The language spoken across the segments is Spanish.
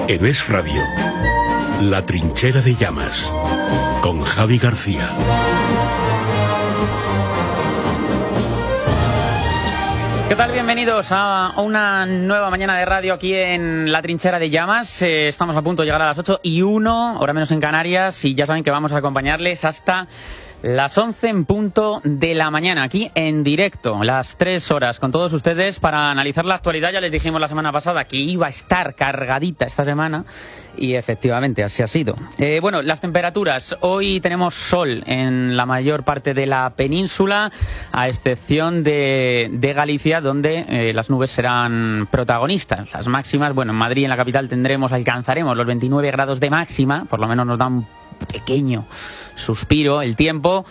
En Es Radio, La Trinchera de Llamas, con Javi García. ¿Qué tal? Bienvenidos a una nueva mañana de radio aquí en La Trinchera de Llamas. Estamos a punto de llegar a las 8:01, hora menos en Canarias, y ya saben que vamos a acompañarles hasta las 11 en punto de la mañana, aquí en directo, las 3 horas con todos ustedes para analizar la actualidad. Ya les dijimos la semana pasada que iba a estar cargadita esta semana y efectivamente así ha sido. Bueno, las temperaturas. Hoy tenemos sol en la mayor parte de la península, a excepción de Galicia, donde las nubes serán protagonistas. Las máximas, bueno, en Madrid, en la capital, alcanzaremos los 29 grados de máxima, por lo menos nos da un pequeño suspiro el tiempo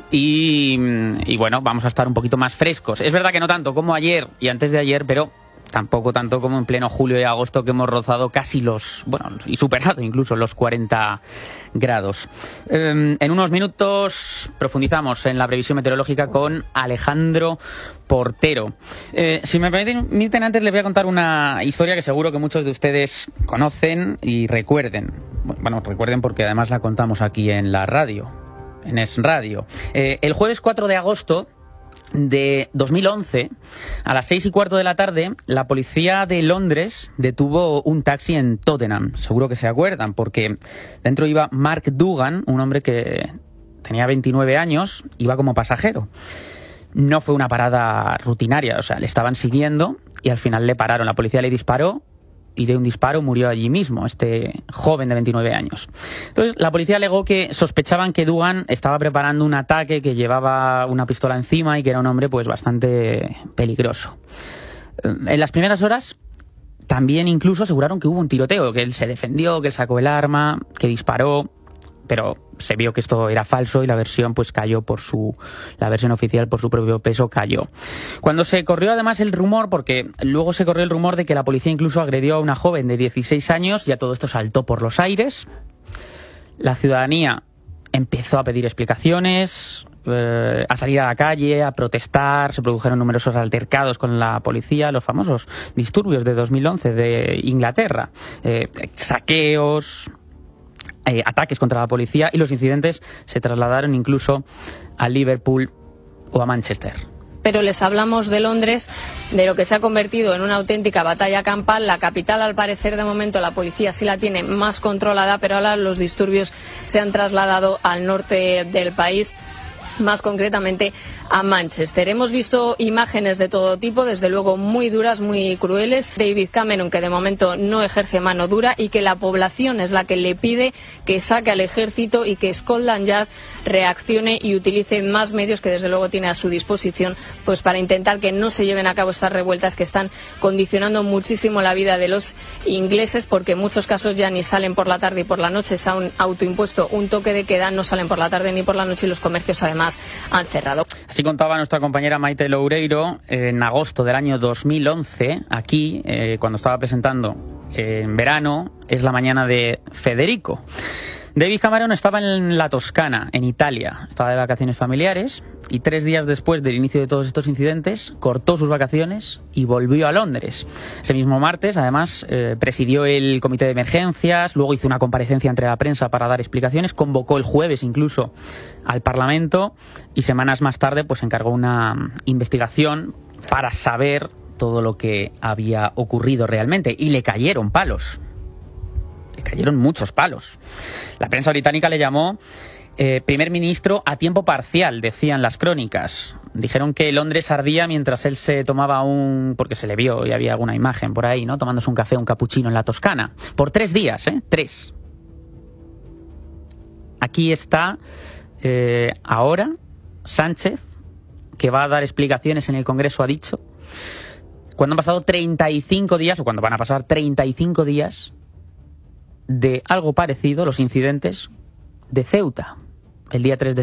y bueno, vamos a estar un poquito más frescos. Es verdad que no tanto como ayer y antes de ayer, pero tampoco tanto como en pleno julio y agosto, que hemos rozado casi y superado incluso los 40 grados. En unos minutos profundizamos en la previsión meteorológica con Alejandro Portero. Si me permiten, antes les voy a contar una historia que seguro que muchos de ustedes conocen y recuerden. Bueno, recuerden porque además la contamos aquí en la radio, en Es Radio. El jueves 4 de agosto de 2011, a las 6:15 de la tarde, la policía de Londres detuvo un taxi en Tottenham. Seguro que se acuerdan, porque dentro iba Mark Dugan, un hombre que tenía 29 años, iba como pasajero. No fue una parada rutinaria, o sea, le estaban siguiendo y al final le pararon. La policía le disparó y de un disparo murió allí mismo este joven de 29 años. Entonces, la policía alegó que sospechaban que Dugan estaba preparando un ataque, que llevaba una pistola encima y que era un hombre pues bastante peligroso. En las primeras horas también incluso aseguraron que hubo un tiroteo, que él se defendió, que él sacó el arma, que disparó, pero se vio que esto era falso y la versión pues cayó la versión oficial por su propio peso cayó. Cuando se corrió además el rumor, porque luego se corrió el rumor de que la policía incluso agredió a una joven de 16 años, ya todo esto saltó por los aires. La ciudadanía empezó a pedir explicaciones, a salir a la calle, a protestar. Se produjeron numerosos altercados con la policía, los famosos disturbios de 2011 de Inglaterra, saqueos, ataques contra la policía, y los incidentes se trasladaron incluso a Liverpool o a Manchester. Pero les hablamos de Londres, de lo que se ha convertido en una auténtica batalla campal. La capital, al parecer, de momento la policía sí la tiene más controlada, pero ahora los disturbios se han trasladado al norte del país, más concretamente a Manchester. Hemos visto imágenes de todo tipo, desde luego muy duras, muy crueles. David Cameron, que de momento no ejerce mano dura, y que la población es la que le pide que saque al ejército y que Scotland Yard reaccione y utilice más medios que desde luego tiene a su disposición, pues para intentar que no se lleven a cabo estas revueltas que están condicionando muchísimo la vida de los ingleses, porque en muchos casos ya ni salen por la tarde y por la noche. Se han autoimpuesto un toque de queda, no salen por la tarde ni por la noche, y los comercios además han cerrado. Así contaba nuestra compañera Maite Loureiro en agosto del año 2011, aquí, cuando estaba presentando en verano Es la mañana de Federico. David Cameron estaba en la Toscana, en Italia. Estaba de vacaciones familiares y 3 días después del inicio de todos estos incidentes cortó sus vacaciones y volvió a Londres. Ese mismo martes, además, presidió el comité de emergencias, luego hizo una comparecencia ante la prensa para dar explicaciones, convocó el jueves incluso al Parlamento y semanas más tarde pues encargó una investigación para saber todo lo que había ocurrido realmente, y le cayeron palos. Le cayeron muchos palos. La prensa británica le llamó primer ministro a tiempo parcial, decían las crónicas. Dijeron que Londres ardía mientras él se tomaba porque se le vio y había alguna imagen por ahí, ¿no?, tomándose un café, un capuchino en la Toscana. Por 3 días, 3. Aquí está ahora Sánchez, que va a dar explicaciones en el Congreso, ha dicho, cuando han pasado 35 días, o cuando van a pasar 35 días, de algo parecido, los incidentes de Ceuta, el día 3 de